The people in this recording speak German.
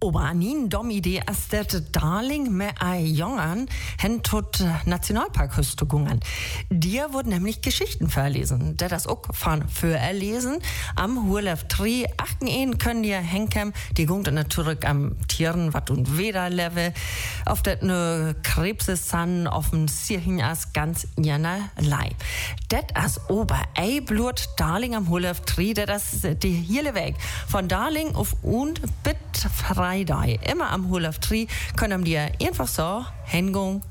Aber eine dumme Idee ist, dass Darling mit ein Jungen hin tot Nationalpark gegangen. Der wird nämlich Geschichten verlesen. Der das auch von vorlesen. Am Hurlef 3, 8 können die henken. Die gungt natürlich am Tieren, wat und weder leve. Auf das ne Krebse san, auf dem Sirchen as ganz jenerlei. Das as ober Blut Darling am Hurlef 3, das die hele Weg. Von Darling auf und bit Freitag. Immer am Hurlef 3 können die einfach so hingehen